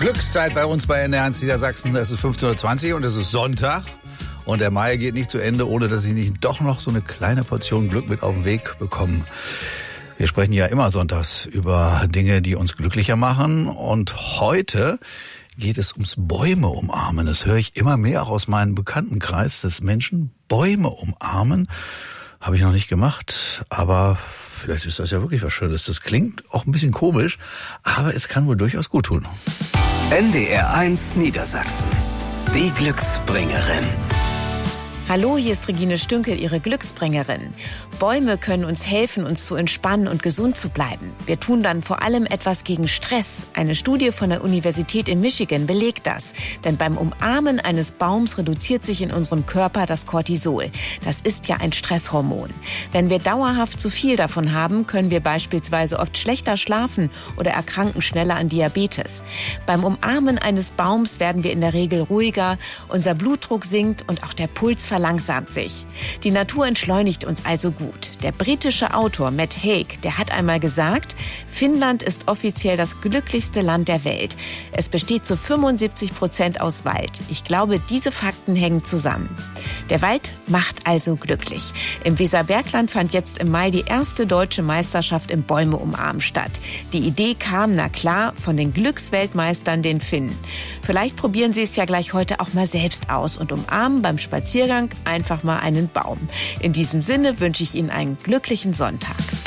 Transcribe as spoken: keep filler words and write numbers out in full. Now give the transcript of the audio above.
Glückszeit bei uns bei N D R eins Niedersachsen. Es ist fünfzehn Uhr zwanzig und es ist Sonntag. Und der Mai geht nicht zu Ende, ohne dass ich nicht doch noch so eine kleine Portion Glück mit auf den Weg bekomme. Wir sprechen ja immer sonntags über Dinge, die uns glücklicher machen. Und heute geht es ums Bäume umarmen. Das höre ich immer mehr auch aus meinem Bekanntenkreis, dass Menschen Bäume umarmen. Habe ich noch nicht gemacht, aber vielleicht ist das ja wirklich was Schönes. Das klingt auch ein bisschen komisch, aber es kann wohl durchaus gut tun. N D R eins Niedersachsen. Die Glücksbringerin. Hallo, hier ist Regine Stünkel, Ihre Glücksbringerin. Bäume können uns helfen, uns zu entspannen und gesund zu bleiben. Wir tun dann vor allem etwas gegen Stress. Eine Studie von der Universität in Michigan belegt das. Denn beim Umarmen eines Baums reduziert sich in unserem Körper das Cortisol. Das ist ja ein Stresshormon. Wenn wir dauerhaft zu viel davon haben, können wir beispielsweise oft schlechter schlafen oder erkranken schneller an Diabetes. Beim Umarmen eines Baums werden wir in der Regel ruhiger, unser Blutdruck sinkt und auch der Puls verlangsamt sich. Die Natur entschleunigt uns also gut. Der britische Autor Matt Haig, der hat einmal gesagt, Finnland ist offiziell das glücklichste Land der Welt. Es besteht zu fünfundsiebzig Prozent aus Wald. Ich glaube, diese Fakten hängen zusammen. Der Wald macht also glücklich. Im Weserbergland fand jetzt im Mai die erste deutsche Meisterschaft im Bäume umarmen statt. Die Idee kam, na klar, von den Glücksweltmeistern, den Finnen. Vielleicht probieren Sie es ja gleich heute auch mal selbst aus und umarmen beim Spaziergang einfach mal einen Baum. In diesem Sinne wünsche ich Ihnen einen glücklichen Sonntag.